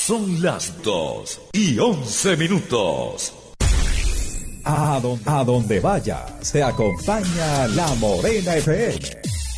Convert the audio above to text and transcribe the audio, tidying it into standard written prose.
Son las 2:11. A donde vayas, te acompaña La Morena FM.